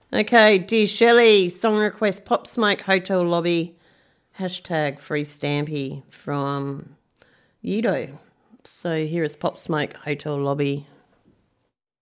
Okay, dear Shelley, song request Pop Smoke Hotel Lobby, hashtag free Stampy from Yudo. So here is Pop Smoke Hotel Lobby.